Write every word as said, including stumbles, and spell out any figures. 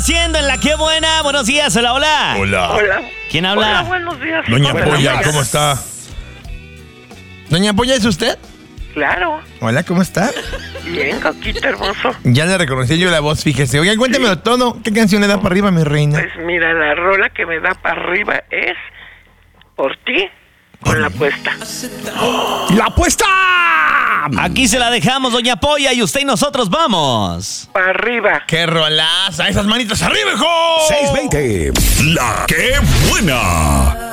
haciendo en la Qué Buena? Buenos días, hola, hola. Hola. Hola. ¿Quién habla? Hola, buenos días. Doña Buenos Polla, días. ¿cómo está? Doña Polla, ¿es usted? Claro. Hola, ¿cómo está? Bien, Coquito hermoso. Ya le reconocí yo la voz, fíjese. Oigan, cuéntemelo todo. ¿Qué canción le da para arriba, mi reina? Pues mira, la rola que me da para arriba es Por ti con la apuesta. ¡La apuesta! Aquí se la dejamos, doña Polla, y usted y nosotros vamos. Para arriba. ¡Qué rolaza! ¡Esas manitas arriba, hijo! seiscientos veinte. La Qué Buena.